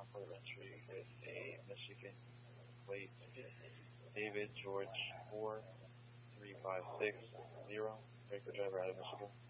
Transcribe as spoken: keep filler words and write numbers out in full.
port of entry with a Michigan plate, David George four three five six zero, breaker driver out of Michigan.